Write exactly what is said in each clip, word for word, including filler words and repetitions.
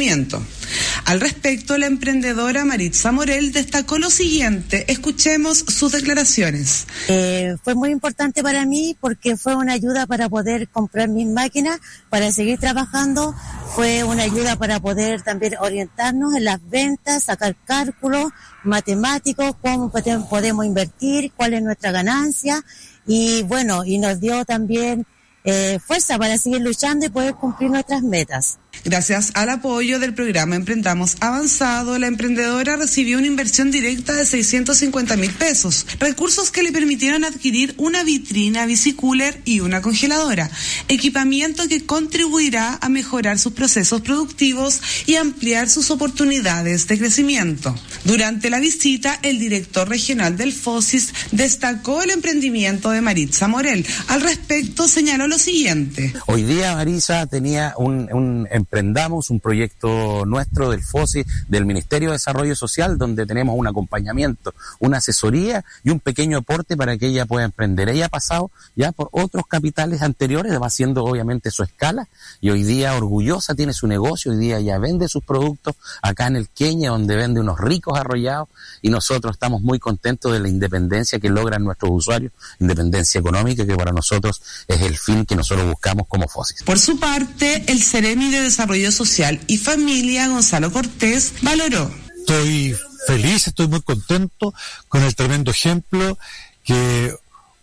emprendimiento. Al respecto, la emprendedora Maritza Morel destacó lo siguiente. Escuchemos sus declaraciones. Eh, fue muy importante para mí porque fue una ayuda para poder comprar mis máquinas, para seguir trabajando. Fue una ayuda para poder también orientarnos en las ventas, sacar cálculos matemáticos, cómo podemos invertir, cuál es nuestra ganancia. Y bueno, y nos dio también eh, fuerza para seguir luchando y poder cumplir nuestras metas. Gracias al apoyo del programa Emprendamos Avanzado, la emprendedora recibió una inversión directa de seiscientos cincuenta mil pesos, recursos que le permitieron adquirir una vitrina, bicicooler y una congeladora, equipamiento que contribuirá a mejorar sus procesos productivos y ampliar sus oportunidades de crecimiento. Durante la visita, el director regional del FOSIS destacó el emprendimiento de Maritza Morel. Al respecto, señaló lo siguiente. Hoy día Maritza tenía un, un emprendamos un proyecto nuestro del FOSIS, del Ministerio de Desarrollo Social, donde tenemos un acompañamiento, una asesoría y un pequeño aporte para que ella pueda emprender. Ella ha pasado ya por otros capitales anteriores, va haciendo obviamente su escala y hoy día orgullosa tiene su negocio, hoy día ya vende sus productos acá en el Queñe, donde vende unos ricos arrollados, y nosotros estamos muy contentos de la independencia que logran nuestros usuarios, independencia económica que para nosotros es el fin que nosotros buscamos como FOSIS. Por su parte, el Ceremi de Desarrollo Social y Familia, Gonzalo Cortés, valoró. Estoy feliz, estoy muy contento con el tremendo ejemplo que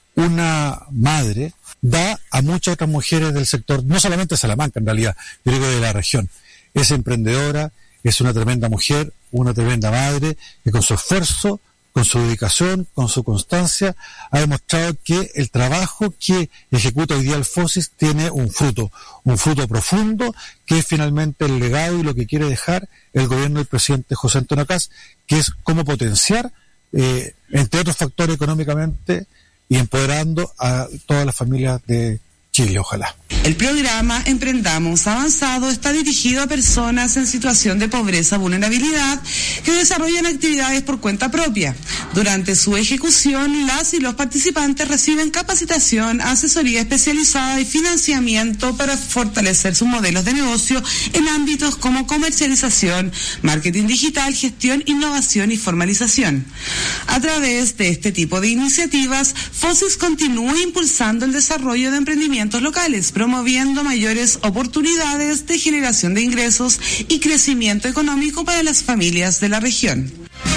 una madre da a muchas otras mujeres del sector, no solamente de Salamanca en realidad, yo digo de la región. Es emprendedora, es una tremenda mujer, una tremenda madre, que con su esfuerzo, con su dedicación, con su constancia, ha demostrado que el trabajo que ejecuta hoy día el FOSIS tiene un fruto, un fruto profundo, que es finalmente el legado y lo que quiere dejar el gobierno del presidente José Antonio Kast, que es cómo potenciar, eh, entre otros factores económicamente, y empoderando a todas las familias de Chile, ojalá. El programa Emprendamos Avanzado está dirigido a personas en situación de pobreza, vulnerabilidad, que desarrollan actividades por cuenta propia. Durante su ejecución, las y los participantes reciben capacitación, asesoría especializada y financiamiento para fortalecer sus modelos de negocio en ámbitos como comercialización, marketing digital, gestión, innovación y formalización. A través de este tipo de iniciativas, FOSIS continúa impulsando el desarrollo de emprendimientos locales, promoviendo mayores oportunidades de generación de ingresos y crecimiento económico para las familias de la región.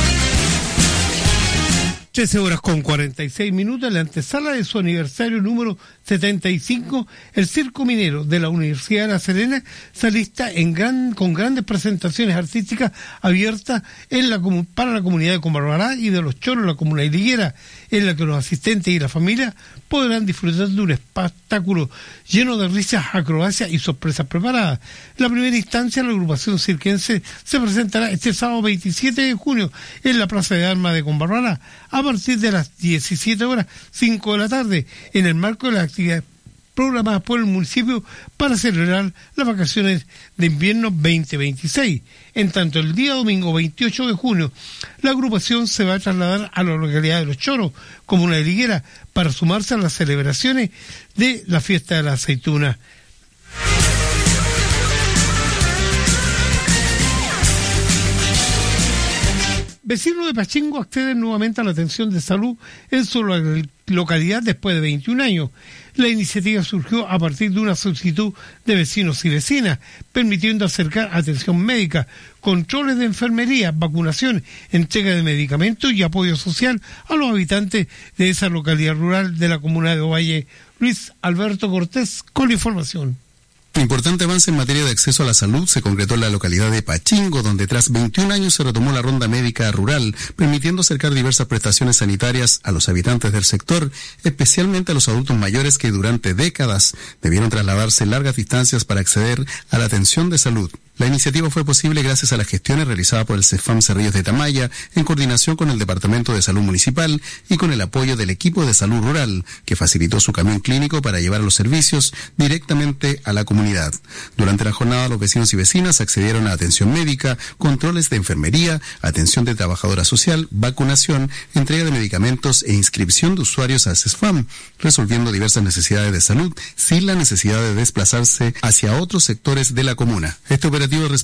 trece horas con cuarenta y seis minutos, en la antesala de su aniversario número setenta y cinco, el Circo Minero de la Universidad de La Serena se alista en gran, con grandes presentaciones artísticas abiertas en la, para la comunidad de Combarbará y de Los Choros, la comuna de Higuera, en la que los asistentes y la familia podrán disfrutar de un espectáculo lleno de risas, acrobacias y sorpresas preparadas. La primera instancia, la agrupación cirquense se presentará este sábado veintisiete de junio en la Plaza de Armas de Combarbará a partir de las diecisiete horas cinco de la tarde, en el marco de las actividades programadas por el municipio para celebrar las vacaciones de invierno veinte veintiséis. En tanto, el día domingo veintiocho de junio, la agrupación se va a trasladar a la localidad de Los Choros, comuna de Higuera, para sumarse a las celebraciones de la fiesta de la aceituna. Vecinos de Pachingo acceden nuevamente a la atención de salud en su localidad después de veintiún años. La iniciativa surgió a partir de una solicitud de vecinos y vecinas, permitiendo acercar atención médica, controles de enfermería, vacunación, entrega de medicamentos y apoyo social a los habitantes de esa localidad rural de la comuna de Ovalle. Luis Alberto Cortés con la información. Importante avance en materia de acceso a la salud se concretó en la localidad de Pachingo, donde tras veintiún años se retomó la ronda médica rural, permitiendo acercar diversas prestaciones sanitarias a los habitantes del sector, especialmente a los adultos mayores que durante décadas debieron trasladarse largas distancias para acceder a la atención de salud. La iniciativa fue posible gracias a las gestiones realizadas por el CEFAM Cerrillos de Tamaya, en coordinación con el Departamento de Salud Municipal y con el apoyo del equipo de salud rural, que facilitó su camión clínico para llevar los servicios directamente a la comunidad. Durante la jornada, los vecinos y vecinas accedieron a atención médica, controles de enfermería, atención de trabajadora social, vacunación, entrega de medicamentos e inscripción de usuarios al CEFAM, resolviendo diversas necesidades de salud sin la necesidad de desplazarse hacia otros sectores de la comuna. Este operativo responde además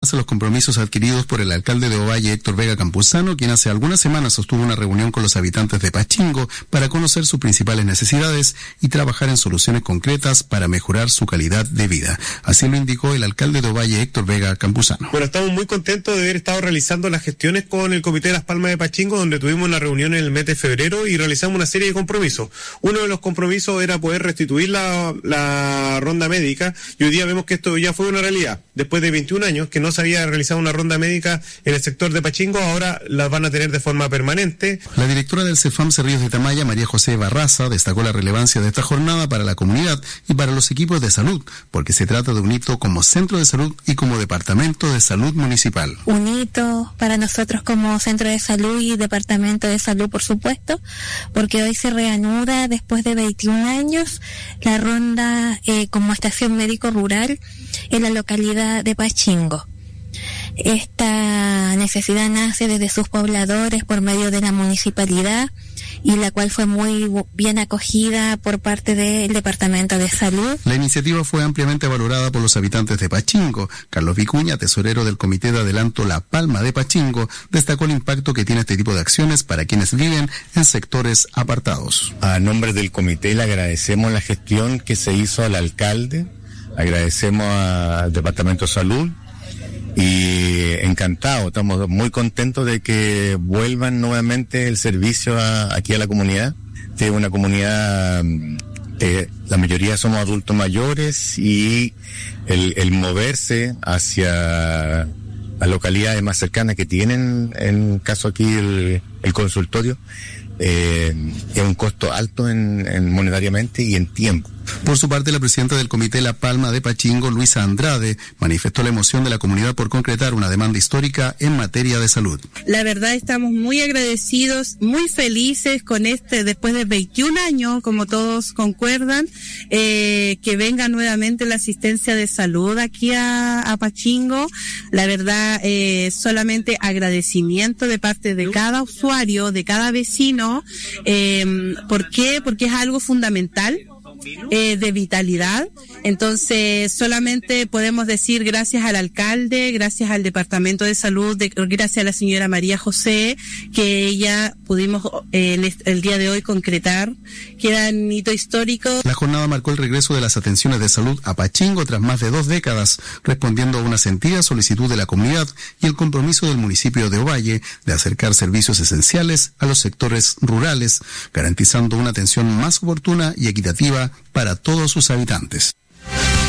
más los compromisos adquiridos por el alcalde de Ovalle, Héctor Vega Campuzano, quien hace algunas semanas sostuvo una reunión con los habitantes de Pachingo para conocer sus principales necesidades y trabajar en soluciones concretas para mejorar su calidad de vida. Así lo indicó el alcalde de Ovalle, Héctor Vega Campuzano. Bueno, estamos muy contentos de haber estado realizando las gestiones con el Comité de Las Palmas de Pachingo, donde tuvimos una reunión en el mes de febrero y realizamos una serie de compromisos. Uno de los compromisos era poder restituir la, la ronda médica, y hoy día vemos que esto ya fue una realidad. Después de veintiún años que no se había realizado una ronda médica en el sector de Pachingo, ahora las van a tener de forma permanente. La directora del CEFAM Cerrillos de Tamaya, María José Barraza, destacó la relevancia de esta jornada para la comunidad y para los equipos de salud, porque se trata de un hito como centro de salud y como departamento de salud municipal. Un hito para nosotros como centro de salud y departamento de salud, por supuesto, porque hoy se reanuda después de veintiún años la ronda eh, como estación médico rural en la localidad de Pachingo. Esta necesidad nace desde sus pobladores por medio de la municipalidad, y la cual fue muy bien acogida por parte del Departamento de Salud. La iniciativa fue ampliamente valorada por los habitantes de Pachingo. Carlos Vicuña, tesorero del Comité de Adelanto La Palma de Pachingo, destacó el impacto que tiene este tipo de acciones para quienes viven en sectores apartados. A nombre del comité le agradecemos la gestión que se hizo al alcalde, agradecemos al Departamento de Salud, y encantado, estamos muy contentos de que vuelvan nuevamente el servicio a, aquí a la comunidad. Es una comunidad, eh, la mayoría somos adultos mayores, y el, el moverse hacia las localidades más cercanas que tienen, en caso aquí el, el consultorio, eh, es un costo alto en, en monetariamente y en tiempo. Por su parte, la presidenta del Comité La Palma de Pachingo, Luisa Andrade, manifestó la emoción de la comunidad por concretar una demanda histórica en materia de salud. La verdad, estamos muy agradecidos, muy felices con este, después de veintiún años, como todos concuerdan, eh, que venga nuevamente la asistencia de salud aquí a, a Pachingo. La verdad, eh, solamente agradecimiento de parte de cada usuario, de cada vecino. Eh, ¿Por qué? Porque es algo fundamental. Eh, de vitalidad. Entonces solamente podemos decir gracias al alcalde, gracias al Departamento de Salud, de, gracias a la señora María José, que ella pudimos eh, el, el día de hoy concretar, que era un hito histórico. La jornada marcó el regreso de las atenciones de salud a Pachingo tras más de dos décadas, respondiendo a una sentida solicitud de la comunidad y el compromiso del municipio de Ovalle de acercar servicios esenciales a los sectores rurales, garantizando una atención más oportuna y equitativa para todos sus habitantes.